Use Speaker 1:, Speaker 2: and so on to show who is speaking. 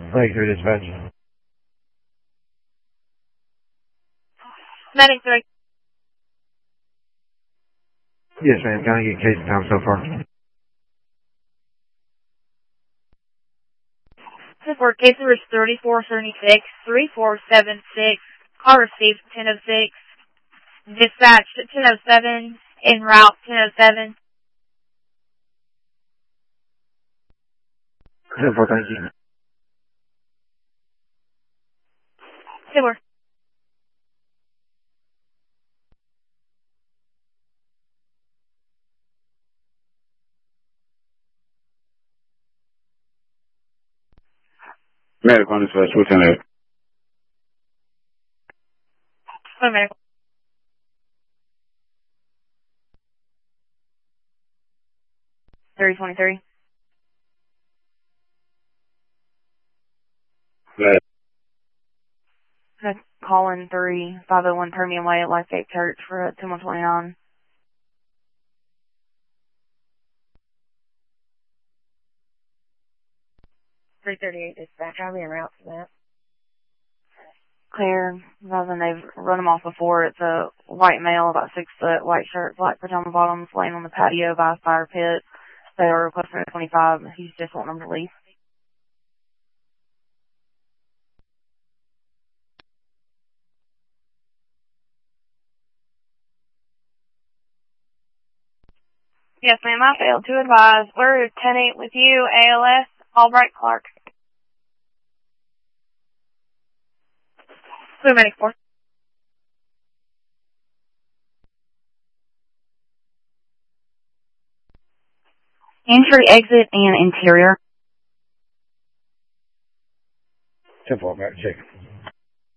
Speaker 1: Lake 3 dispatch.
Speaker 2: Medic 3.
Speaker 1: Yes, ma'am. Can I get case time so far?
Speaker 2: For case number 3476, 3476. Call received 1006. Dispatched at 1007. En route 1007.
Speaker 1: 10-4, thank you.
Speaker 2: 10-4.
Speaker 3: Medic on dispatch, what's in it?
Speaker 2: One minute. $30.23. Call in 501 Permian Way at Lifegate Church for 2129. $338 dispatch. I'll be en route for that. Clear. Rather than they've run them off before. It's a white male, about 6 foot, white shirt, black pajama bottoms, laying on the patio by a fire pit. They are requesting 25. He's just wanting them to leave. Yes, ma'am. I failed to advise. We're 10-8 with you, ALS, Albright Clark. Blue Medic 4. Entry, exit, and interior.
Speaker 1: 10-4, back check.